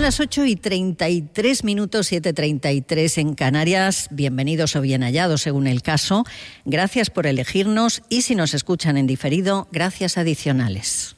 las 8:33, 7:33 en Canarias. Bienvenidos o bien hallados según el caso. Gracias por elegirnos y si nos escuchan en diferido, gracias adicionales.